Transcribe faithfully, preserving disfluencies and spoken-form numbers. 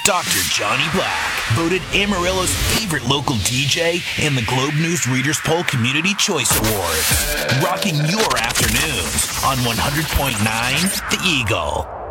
Doctor Johnny Black, voted Amarillo's favorite local D J in the Globe News Readers Poll Community Choice Awards. Rocking your afternoons on one hundred point nine The Eagle.